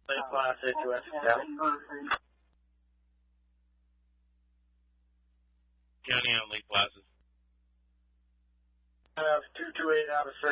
Lake Placid to Essex County. County on Lake Placid. I have 228 out of service.